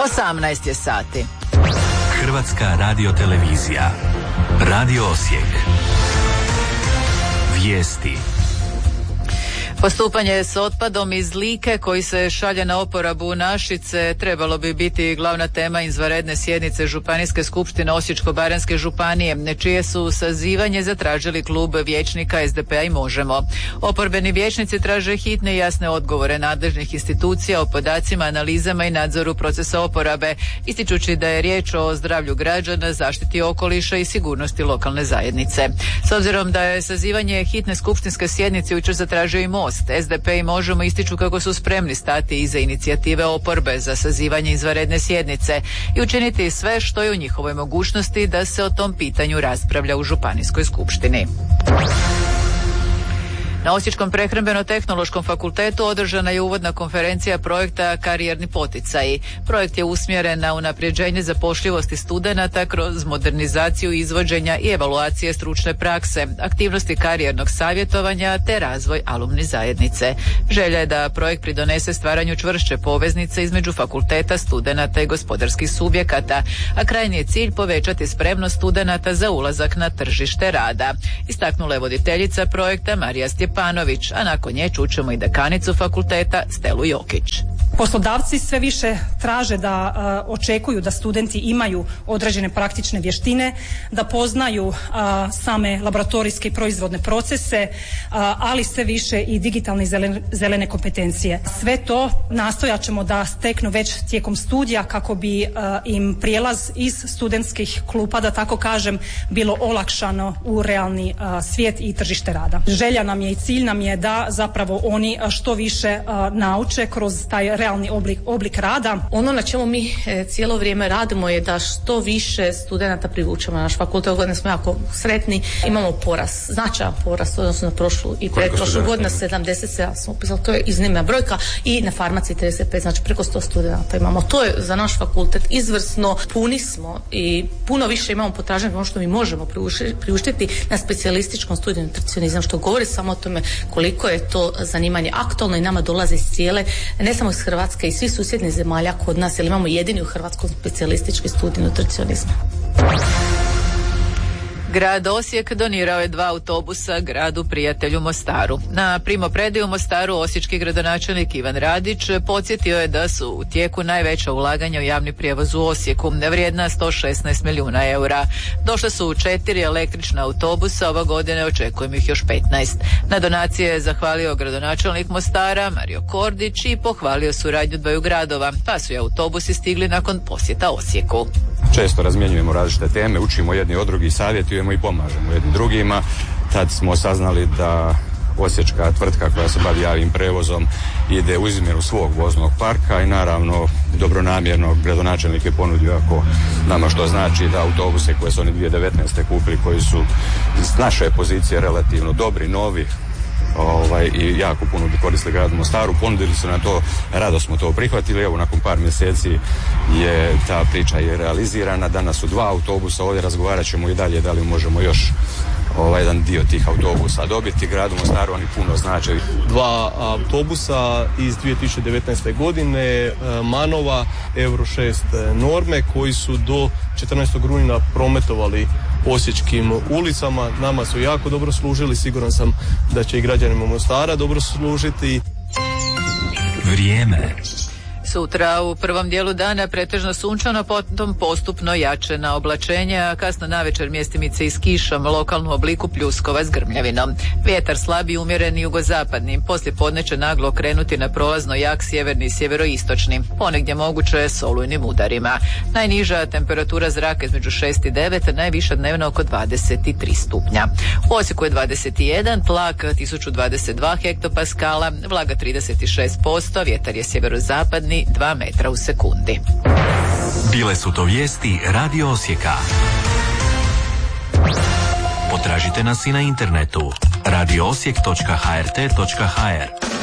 18 je sati. Hrvatska radiotelevizija. Radio Osijek. Vijesti. Postupanje s otpadom iz Like koji se šalje na oporabu u Našice trebalo bi biti glavna tema izvanredne sjednice Županijske skupštine Osječko-baranjske županije, čije su sazivanje zatražili klub vijećnika SDP-a i Možemo. Oporbeni vijećnici traže hitne i jasne odgovore nadležnih institucija o podacima, analizama i nadzoru procesa oporabe, ističući da je riječ o zdravlju građana, zaštiti okoliša i sigurnosti lokalne zajednice. S obzirom da je sazivanje hitne skupštinske sjednice jučer zatražio i Most, SDP i Možemo ističu kako su spremni stati iza inicijative oporbe za sazivanje izvanredne sjednice i učiniti sve što je u njihovoj mogućnosti da se o tom pitanju raspravlja u Županijskoj skupštini. Na Osječkom prehrambeno-tehnološkom fakultetu održana je uvodna konferencija projekta Karijerni poticaji. Projekt je usmjeren na unapređenje zapošljivosti studenata kroz modernizaciju izvođenja i evaluacije stručne prakse, aktivnosti karijernog savjetovanja te razvoj alumni zajednice. Želja je da projekt pridonese stvaranju čvršće poveznice između fakulteta, studenata i gospodarskih subjekata, a krajnji je cilj povećati spremnost studenata za ulazak na tržište rada. Istaknula je voditeljica projekta Marija Stjepanović, a nakon nje čućemo i dekanicu fakulteta Stelu Jokić. Poslodavci sve više traže da očekuju da studenti imaju određene praktične vještine, da poznaju same laboratorijske i proizvodne procese, ali sve više i digitalne i zelene kompetencije. Sve to nastojat ćemo da steknu već tijekom studija kako bi im prijelaz iz studentskih klupa, da tako kažem, bilo olakšano u realni svijet i tržište rada. Želja nam je i cilj nam je da zapravo oni što više nauče kroz taj realni oblik rada. Ono na čemu mi cijelo vrijeme radimo je da što više studenata privučemo na naš fakultet. Godine smo jako sretni. Imamo porast, značajan porast odnosno na prošlu i pretprošlu godinu 77 smo upisali. To je iznimna brojka i na farmaciji 35, znači preko 100 studenata imamo. To je za naš fakultet izvrsno. Puni smo i puno više imamo potražnje ono što mi možemo priuštiti na specijalističkom studiju nutricionizam, što govori samo o tome koliko je to zanimanje aktualno i nama dolazi iz cijele, ne samo iz Hrvatske i svih susjednih zemalja kod nas, jer imamo jedini u Hrvatskom specijalistički studij nutricionizma. Grad Osijek donirao je 2 autobusa gradu prijatelju Mostaru. Na primopredaju u Mostaru osječki gradonačelnik Ivan Radić podsjetio je da su u tijeku najveća ulaganja u javni prijevoz u Osijeku, vrijedna 116 milijuna eura. Došla su 4 električna autobusa, ove godine očekujemo ih još 15. Na donacije je zahvalio gradonačelnik Mostara Mario Kordić i pohvalio suradnju dvaju gradova, pa su i autobusi stigli nakon posjeta Osijeku. Često razmjenjujemo različite teme, učimo jedni od drugih, savjetujemo i pomažemo jedni drugima. Tad smo saznali da osječka tvrtka koja se bavi javnim prevozom ide u izmjenu svog voznog parka i naravno dobronamjerno gradonačelnik je ponudio, ako nama što znači, da autobuse koje su oni 2019. kupili, koji su s naše pozicije relativno dobri, novi, i jako puno bi koristili gradu Mostaru, ponudili su na to, rado smo to prihvatili. Evo, nakon par mjeseci je ta priča je realizirana. Danas su 2 autobusa, ovdje razgovarat ćemo i dalje da li možemo još jedan dio tih autobusa dobiti. Gradu Mostaru oni puno znače. 2 autobusa iz 2019. godine, Manova, Euro 6 norme, koji su do 14. rujna prometovali osječkim ulicama. Nama su jako dobro služili, siguran sam da će i građanima Mostara dobro služiti. Vrijeme. Sutra u prvom dijelu dana pretežno sunčano, potom postupno jačena oblačenja, a kasno navečer mjestimice i s kišom, lokalnu obliku pljuskova s grmljavinom. Vjetar slabi, umjeren jugozapadni, poslije podne će naglo krenuti na prolazno jak sjeverni i sjeveroistočni, ponegdje moguće s olujnim udarima. Najniža temperatura zraka između 6 i 9, najviša dnevno oko 23 stupnja. U Osijeku je 21, tlak 1022 hektopaskala, vlaga 36%, vjetar je sjeverozapadni 2 metra u sekundi. Bile su to vijesti Radio Osijeka. Potražite nas i na internetu radioosijek.hrt.hr.